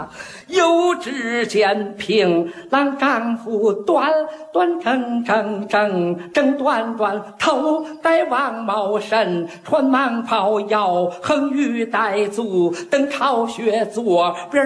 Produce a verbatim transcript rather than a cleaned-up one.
有只见平郎丈夫端端正正正正端端，头戴王帽身，穿蟒袍，腰横玉带足，等朝靴左边